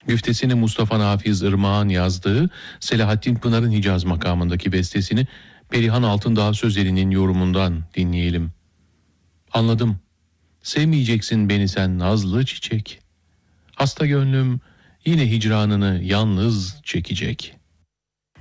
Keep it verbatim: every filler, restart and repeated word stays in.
Güftesini Mustafa Nafiz Irmak'ın yazdığı, Selahattin Pınar'ın Hicaz makamındaki bestesini Perihan Altındağ Sözeli'nin yorumundan dinleyelim. Anladım, sevmeyeceksin beni sen nazlı çiçek. Hasta gönlüm yine hicranını yalnız çekecek.